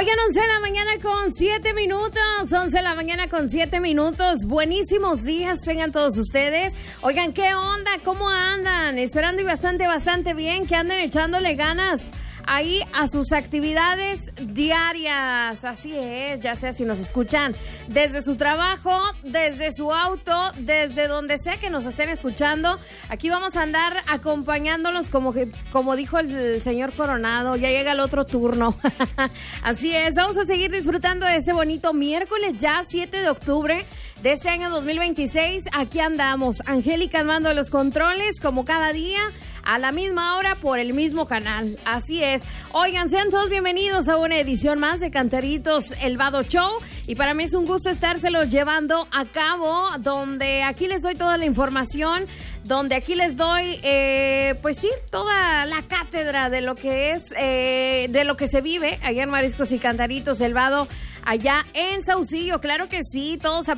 Oigan, 11 de la mañana con 7 minutos. 11 de la mañana con 7 minutos. Buenísimos días tengan todos ustedes. Oigan, ¿qué onda? ¿Cómo andan? Esperando y bastante bien. Que anden echándole ganas ahí a sus actividades diarias. Así es, ya sea si nos escuchan desde su trabajo, desde su auto, desde donde sea que nos estén escuchando. Aquí vamos a andar acompañándolos como dijo el señor Coronado, ya llega el otro turno. Así es, vamos a seguir disfrutando de ese bonito miércoles, ya 7 de octubre de este año 2026. Aquí andamos, Angélica armando los controles como cada día, a la misma hora por el mismo canal. Así es. Oigan, sean todos bienvenidos a una edición más de Cantaritos El Vado Show. Y para mí es un gusto estárselos llevando a cabo, donde aquí les doy toda la información, donde aquí les doy, pues sí, toda la cátedra de lo que es, de lo que se vive allá en Mariscos y Cantaritos El Vado, allá en Saucillo. Claro que sí, todos